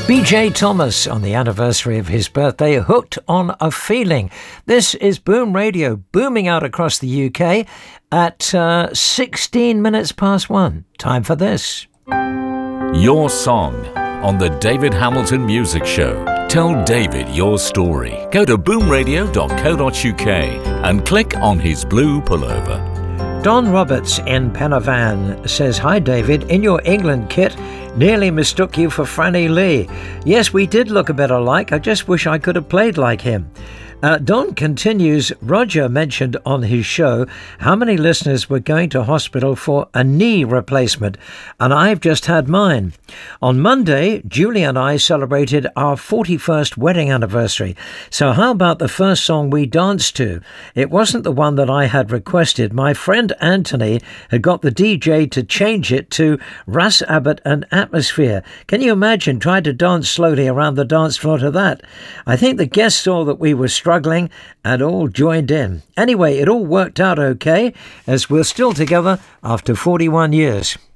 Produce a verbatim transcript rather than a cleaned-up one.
B J Thomas on the anniversary of his birthday, Hooked on a Feeling. This is Boom Radio, booming out across the U K at uh, sixteen minutes past one. Time for this. Your song on the David Hamilton Music Show. Tell David your story. Go to boom radio dot co dot uk and click on his blue pullover. Don Roberts in Penavan says, "Hi David, in your England kit, nearly mistook you for Franny Lee. Yes, we did look a bit alike. I just wish I could have played like him." Uh, Don continues, "Roger mentioned on his show how many listeners were going to hospital for a knee replacement, and I've just had mine. On Monday, Julie and I celebrated our forty-first wedding anniversary. So how about the first song we danced to? It wasn't the one that I had requested. My friend Anthony had got the D J to change it to Russ Abbott and Atmosphere. Can you imagine trying to dance slowly around the dance floor to that? I think the guests saw that we were struggling struggling and all joined in. Anyway, it all worked out okay, as we're still together after forty-one years.